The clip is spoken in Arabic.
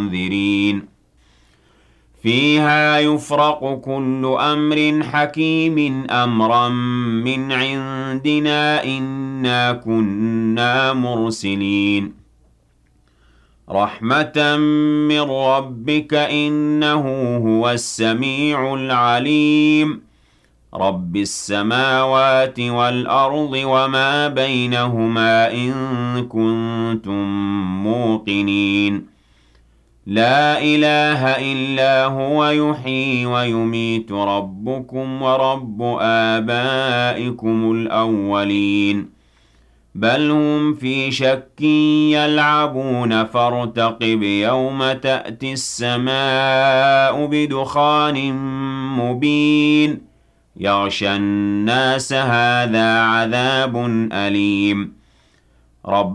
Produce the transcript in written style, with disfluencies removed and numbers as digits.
مُنذِرِينَ فِيهَا يُفْرَقُ كُلُّ أَمْرٍ حَكِيمٍ أَمْرًا مِّنْ عِندِنَا إِنَّا كُنَّا مُرْسِلِينَ رَحْمَةً مِّن رَّبِّكَ ۚ إِنَّهُ هُوَ السَّمِيعُ الْعَلِيمُ رَبِّ السَّمَاوَاتِ وَالْأَرْضِ وَمَا بَيْنَهُمَا إِن كُنتُم مُّوقِنِينَ لَا إِلَٰهَ إِلَّا هُوَ يُحْيِي وَيُمِيتُ رَبُّكُمْ وَرَبُّ آبَائِكُمُ الْأَوَّلِينَ بَلْ هُمْ فِي شَكٍّ يَلْعَبُونَ فَارْتَقِبْ يَوْمَ تَأْتِي السَّمَاءُ بِدُخَانٍ مُّبِينٍ يَغْشَى النَّاسَ هَٰذَا عَذَابٌ أَلِيمٌ